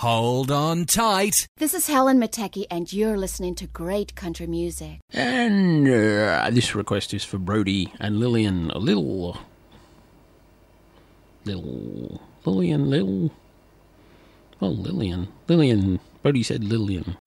Hold on tight. This is Helen Matecki, and you're listening to great country music. And this request is for Brody and Lillian. Lillian. Brody said Lillian.